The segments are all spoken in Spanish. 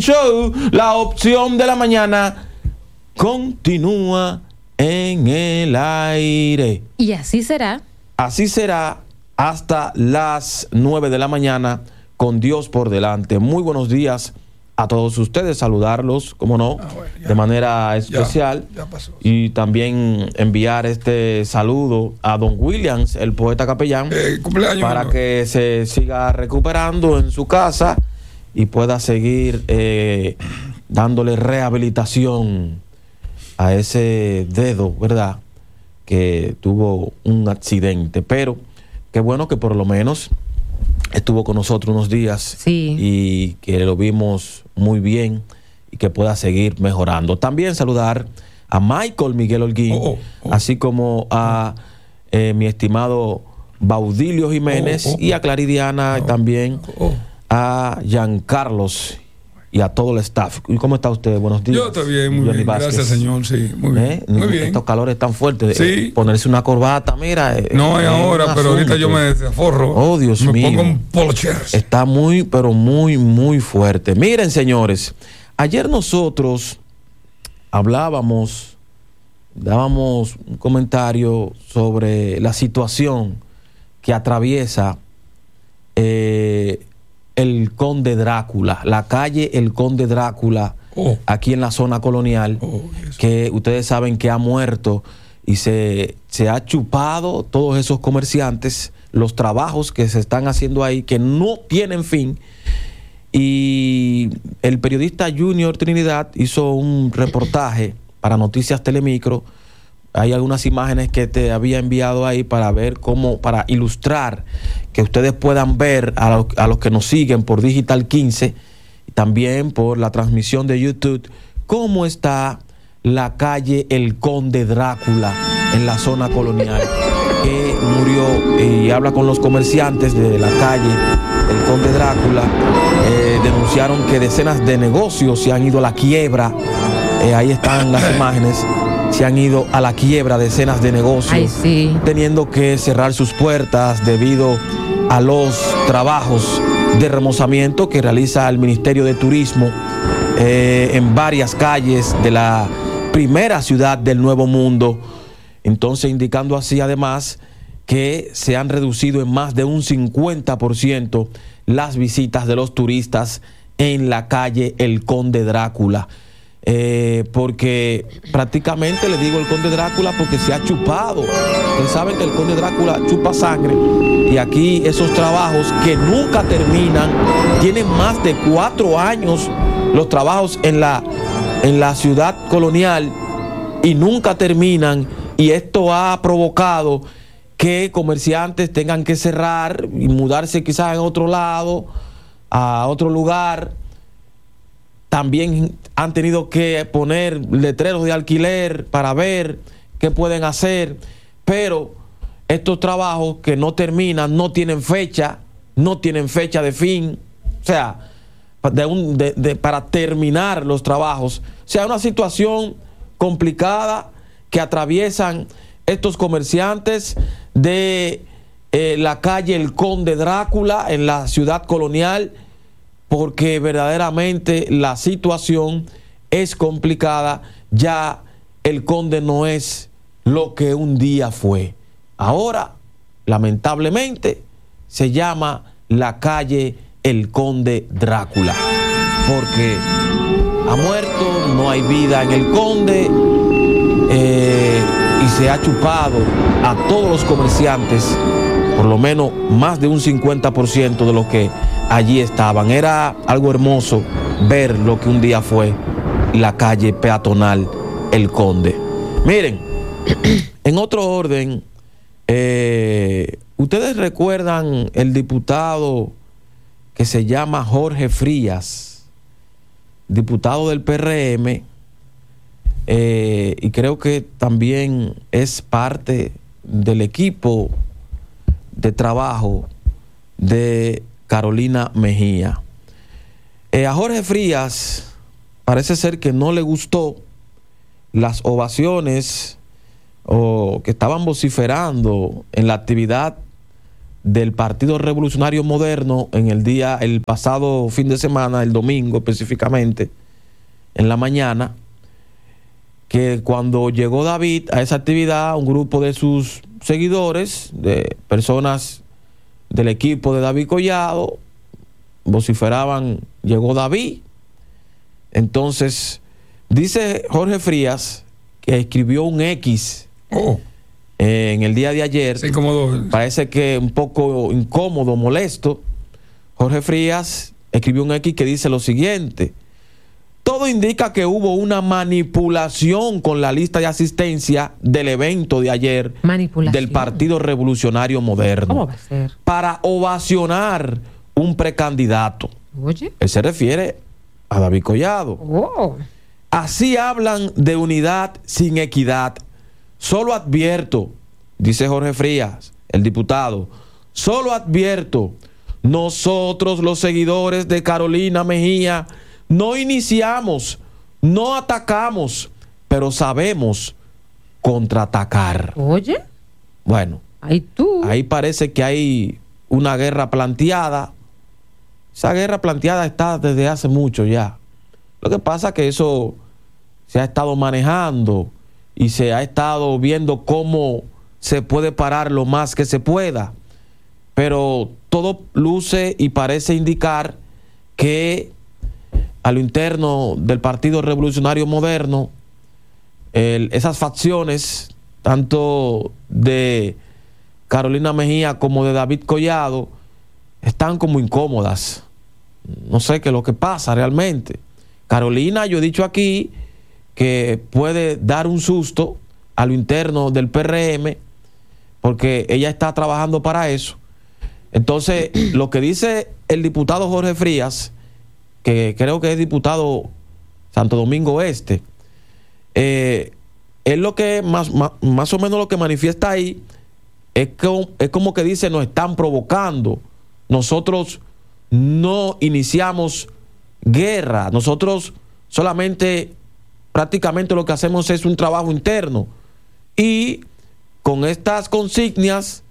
Show, la opción de la mañana, continúa en el aire. Y así será. Así será hasta las 9 de la mañana, con Dios por delante. Muy buenos días a todos ustedes, saludarlos, como no, de manera especial. Ya pasó. Y también enviar este saludo a don Williams, el poeta capellán, para que se siga recuperando en su casa y pueda seguir dándole rehabilitación a ese dedo, ¿verdad?, que tuvo un accidente. Pero qué bueno que por lo menos estuvo con nosotros unos días, sí, y que lo vimos muy bien y que pueda seguir mejorando. También saludar a Michael Miguel Holguín, así como a mi estimado Baudilio Jiménez y a Claridiana, y también a Giancarlos y a todo el staff. ¿Y cómo está usted? Buenos días. Yo estoy bien, muy bien. Gracias, señor. Sí, muy bien. Muy bien. Estos calores tan fuertes. Sí. Ponerse una corbata, mira. No hay ahora, pero ahorita yo me desaforro. Oh, Dios mío. Me pongo un polocher. Está muy, pero muy, muy fuerte. Miren, señores, ayer nosotros dábamos un comentario sobre la situación que atraviesa el Conde Drácula, la calle El Conde Drácula, aquí en la zona colonial, que ustedes saben que ha muerto y se ha chupado todos esos comerciantes, los trabajos que se están haciendo ahí, que no tienen fin. Y el periodista Junior Trinidad hizo un reportaje para Noticias Telemicro. Hay algunas imágenes que te había enviado ahí para ver para ilustrar, que ustedes puedan ver a los que nos siguen por Digital 15, y también por la transmisión de YouTube, cómo está la calle El Conde Drácula en la zona colonial, que murió, y habla con los comerciantes de la calle El Conde Drácula. Denunciaron que decenas de negocios se han ido a la quiebra. Ahí están las imágenes. Se han ido a la quiebra decenas de negocios, teniendo que cerrar sus puertas debido a los trabajos de remozamiento que realiza el Ministerio de Turismo en varias calles de la primera ciudad del Nuevo Mundo. Entonces, indicando así además que se han reducido en más de un 50% las visitas de los turistas en la calle El Conde Drácula. Porque prácticamente, le digo El Conde Drácula porque se ha chupado. Ustedes saben que El Conde Drácula chupa sangre, y aquí esos trabajos que nunca terminan, tienen más de 4 años los trabajos en la ciudad colonial y nunca terminan, y esto ha provocado que comerciantes tengan que cerrar y mudarse quizás en otro lado, a otro lugar. También han tenido que poner letreros de alquiler para ver qué pueden hacer, pero estos trabajos que no terminan, no tienen fecha de fin, o sea, para terminar los trabajos. O sea, una situación complicada que atraviesan estos comerciantes de la calle El Conde Drácula en la ciudad colonial, porque verdaderamente la situación es complicada. Ya el Conde no es lo que un día fue. Ahora, lamentablemente, se llama la calle El Conde Drácula, porque ha muerto, no hay vida en el Conde, y se ha chupado a todos los comerciantes, por lo menos más de un 50% de los que allí estaban. Era algo hermoso ver lo que un día fue la calle peatonal El Conde. Miren, en otro orden, ustedes recuerdan el diputado que se llama Jorge Frías, diputado del PRM, y creo que también es parte del equipo de trabajo de Carolina Mejía. A Jorge Frías parece ser que no le gustó las ovaciones que estaban vociferando en la actividad del Partido Revolucionario Moderno en el pasado fin de semana, el domingo específicamente, en la mañana, que cuando llegó David a esa actividad, un grupo de sus seguidores, de personas del equipo de David Collado, vociferaban: llegó David. Entonces, dice Jorge Frías, que escribió un X en el día de ayer. Se incomodó. Parece que un poco incómodo, molesto. Jorge Frías escribió un X que dice lo siguiente: todo indica que hubo una manipulación con la lista de asistencia del evento de ayer del Partido Revolucionario Moderno. ¿Cómo va a ser? Para ovacionar un precandidato. Oye. Él se refiere a David Collado. Oh. Así hablan de unidad sin equidad. Solo advierto, dice Jorge Frías, el diputado, solo advierto, nosotros los seguidores de Carolina Mejía no iniciamos, no atacamos, pero sabemos contraatacar. Oye. Bueno, ahí parece que hay una guerra planteada. Esa guerra planteada está desde hace mucho ya. Lo que pasa es que eso se ha estado manejando y se ha estado viendo cómo se puede parar lo más que se pueda. Pero todo luce y parece indicar que a lo interno del Partido Revolucionario Moderno, esas facciones, tanto de Carolina Mejía como de David Collado, están como incómodas. No sé qué es lo que pasa realmente. Carolina, yo he dicho aquí que puede dar un susto a lo interno del PRM, porque ella está trabajando para eso. Entonces, lo que dice el diputado Jorge Frías, que creo que es diputado Santo Domingo Este, es lo que más o menos lo que manifiesta ahí, es como que dice: nos están provocando. Nosotros no iniciamos guerra, nosotros solamente prácticamente lo que hacemos es un trabajo interno, y con estas consignas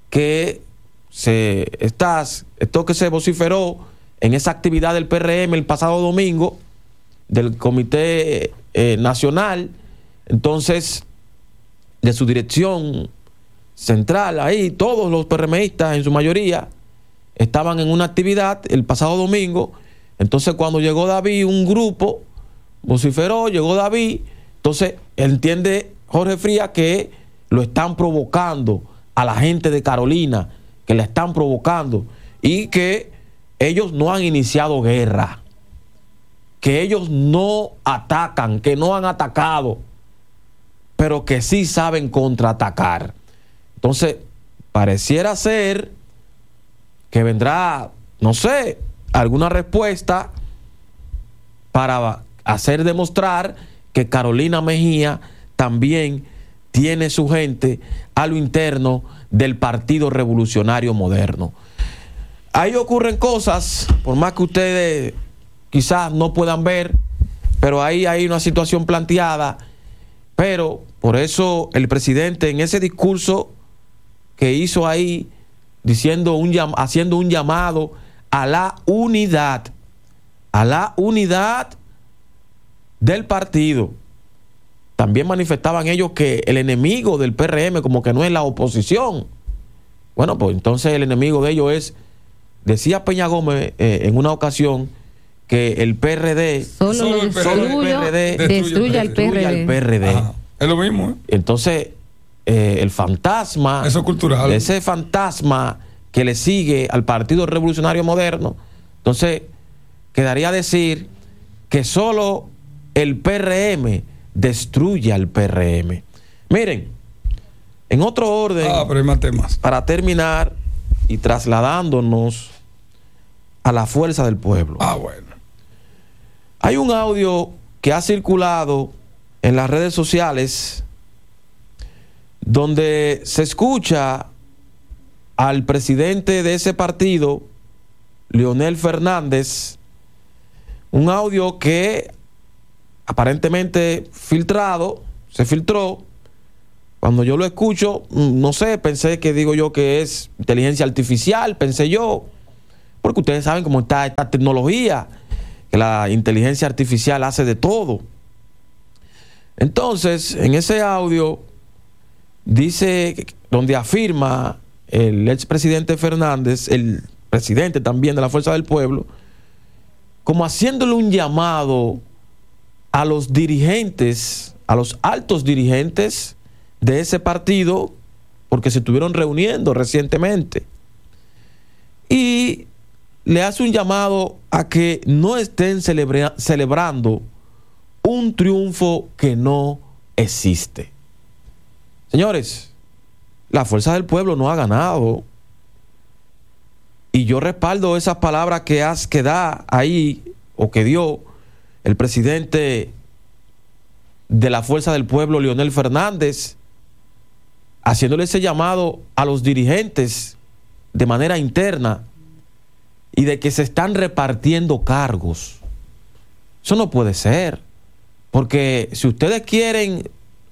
esto que se vociferó en esa actividad del PRM el pasado domingo, del Comité Nacional, entonces de su dirección central, ahí todos los PRMistas en su mayoría estaban en una actividad el pasado domingo. Entonces cuando llegó David, un grupo vociferó, llegó David. Entonces entiende Jorge Frías que lo están provocando a la gente de Carolina, que la están provocando, y que ellos no han iniciado guerra, que ellos no atacan, que no han atacado, pero que sí saben contraatacar. Entonces pareciera ser que vendrá, no sé, alguna respuesta para hacer demostrar que Carolina Mejía también tiene su gente a lo interno del Partido Revolucionario Moderno. Ahí ocurren cosas, por más que ustedes quizás no puedan ver, pero ahí hay una situación planteada. Pero por eso el presidente, en ese discurso que hizo ahí, haciendo un llamado a la unidad del partido. También manifestaban ellos que el enemigo del PRM como que no es la oposición. Bueno, pues entonces el enemigo de ellos es, decía Peña Gómez en una ocasión, que el PRD solo el PRD destruye al PRD. Ajá, es lo mismo. Entonces el fantasma, eso es cultural, ese fantasma que le sigue al Partido Revolucionario Moderno, entonces quedaría decir que solo el PRM destruye al PRM. Miren, en otro orden, pero hay más temas. Para terminar y trasladándonos a la fuerza del pueblo. Bueno. Hay un audio que ha circulado en las redes sociales donde se escucha al presidente de ese partido, Leonel Fernández, un audio que aparentemente se filtró, Cuando yo lo escucho, no sé, pensé que digo yo que es inteligencia artificial, pensé yo, porque ustedes saben cómo está esta tecnología, que la inteligencia artificial hace de todo. Entonces, en ese audio dice, donde afirma el expresidente Fernández, el presidente también de la Fuerza del Pueblo, como haciéndole un llamado a los dirigentes, a los altos dirigentes de ese partido, porque se estuvieron reuniendo recientemente, y le hace un llamado a que no estén celebrando un triunfo que no existe. Señores, la Fuerza del Pueblo no ha ganado, y yo respaldo esas palabras que da ahí, o que dio el presidente de la Fuerza del Pueblo, Leonel Fernández, haciéndole ese llamado a los dirigentes de manera interna, y de que se están repartiendo cargos. Eso no puede ser, porque si ustedes quieren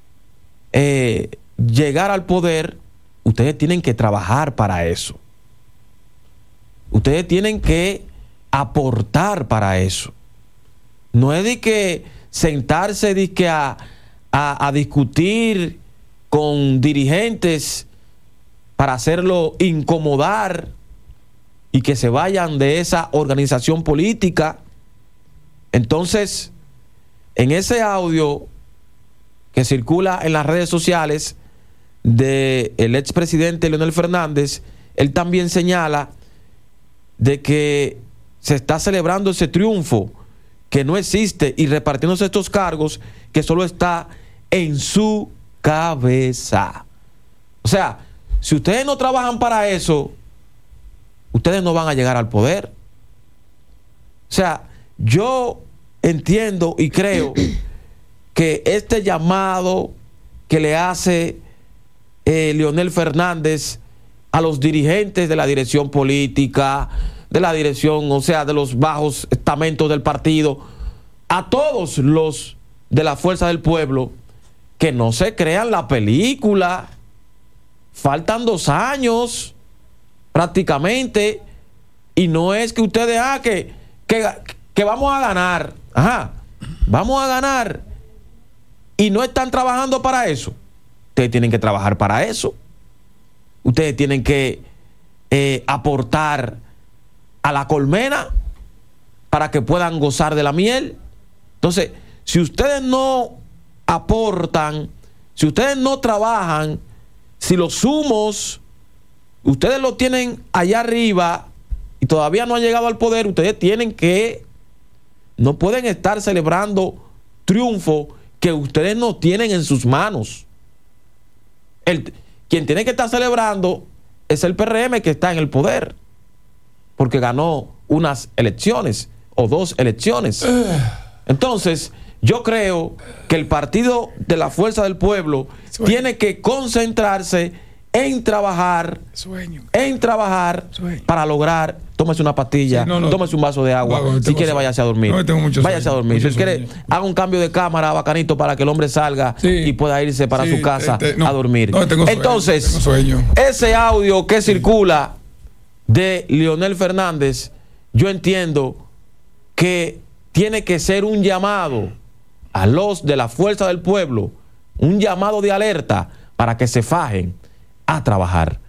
llegar al poder, ustedes tienen que trabajar para eso. Ustedes tienen que aportar para eso. No es de que sentarse a discutir con dirigentes para hacerlo incomodar y que se vayan de esa organización política. Entonces, en ese audio que circula en las redes sociales del expresidente Leonel Fernández, él también señala de que se está celebrando ese triunfo que no existe y repartiéndose estos cargos que solo está en su cabeza. O sea, si ustedes no trabajan para eso, ustedes no van a llegar al poder. O sea, yo entiendo y creo que este llamado que le hace Leonel Fernández a los dirigentes de la dirección política, de la dirección, o sea, de los bajos estamentos del partido, a todos los de la Fuerza del Pueblo, que no se crean la película. Faltan 2 años prácticamente, y no es que ustedes que vamos a ganar, vamos a ganar, y no están trabajando para eso. Ustedes tienen que trabajar para eso. Ustedes tienen que aportar a la colmena para que puedan gozar de la miel. Entonces, si ustedes no aportan, si ustedes no trabajan, si los humos ustedes lo tienen allá arriba y todavía no han llegado al poder, ustedes no pueden estar celebrando triunfo que ustedes no tienen en sus manos. Quien tiene que estar celebrando es el PRM, que está en el poder, porque ganó unas elecciones o 2 elecciones. Entonces, yo creo que el partido de la Fuerza del Pueblo tiene que concentrarse en trabajar, para lograr. Tómese una pastilla, tómese un vaso de agua. Si quiere, váyase a dormir. Váyase a dormir. Si quiere, haga un cambio de cámara, bacanito, para que el hombre salga y pueda irse para su casa a dormir. Entonces, ese audio que circula de Leonel Fernández, yo entiendo que tiene que ser un llamado a los de la Fuerza del Pueblo, un llamado de alerta para que se fajen a trabajar.